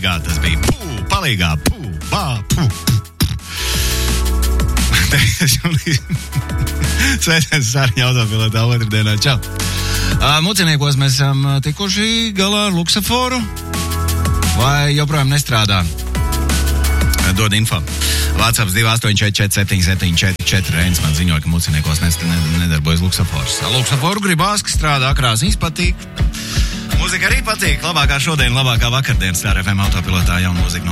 palīgā tas bija. Palīgā. Sveiciens Sārņa autopilotā otrdienā. Čau! Muciniekos mēs esam tikuši galā ar luksaforu. Vai joprojām nestrādā? Dod info. WhatsApp 2844774. Reinis man ziņoja, ka muciniekos nedarbojas luksafors. Luksaforu gribās, ka strādā, krāsīs patīk. Mūzika arī patīk. Labākā šodien, labākā vakardien Star FM autopilotā jauna mūzika no